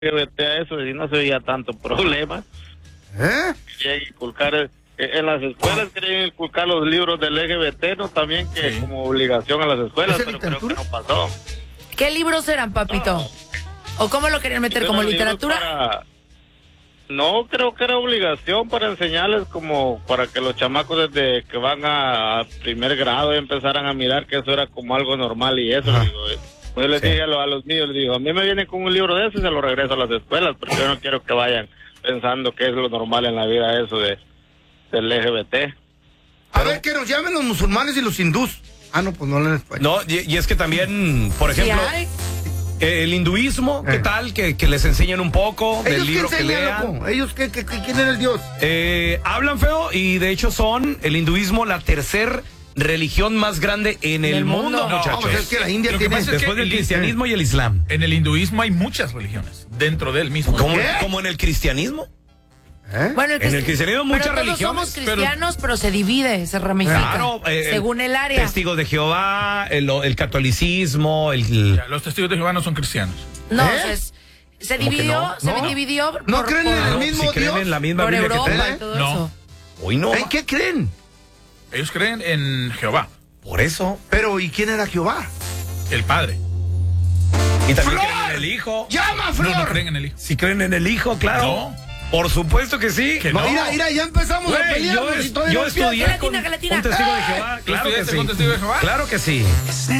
LGBT a eso y no se veía tanto problema. Querían inculcar, en las escuelas querían inculcar los libros del LGBT, ¿no? También que como obligación a las escuelas, pero creo que no pasó. ¿Qué libros eran, papito? ¿O cómo lo querían meter? ¿Como literatura? No, creo que era obligación para enseñarles, como para que los chamacos desde que van a primer grado empezaran a mirar que eso era como algo normal y eso. Digo, yo les dije a los niños, les digo, a mí me vienen con un libro de eso y se lo regreso a las escuelas, porque yo no quiero que vayan pensando que es lo normal en la vida eso del LGBT. A ver, que nos llamen los musulmanes y los hindús. No, pues no hablan español. No, y es que también, por ejemplo, el hinduismo, ¿qué tal? Que les enseñen un poco del libro que lean. Loco? ¿Ellos quién era el Dios? Hablan feo y de hecho son el hinduismo la tercer religión más grande en el mundo, muchachos. Pues es que la India tiene después del cristianismo y el islam. En el hinduismo hay muchas religiones dentro del mismo. ¿Como en el cristianismo? Bueno, en el cristianismo muchas religiones. Somos cristianos, pero se divide, se ramifica. Claro, según el área. Testigos de Jehová, el catolicismo, los testigos de Jehová no son cristianos. No, se dividió, dividió. ¿No creen en el mismo Dios? Creen en la misma por Biblia Europa que y todo eso. Hoy no. ¿En qué creen? Ellos creen en Jehová. Por eso. Pero, ¿y quién era Jehová? El Padre. Y también creen en el Hijo. ¡Llama, Flor! No creen en el Hijo. Si creen en el Hijo, claro. No. Por supuesto que sí. Que no. Mira, ya empezamos a pelear. Yo estudié con un testigo de Jehová. Claro que sí. ¿Con testigo de Jehová? Claro que sí.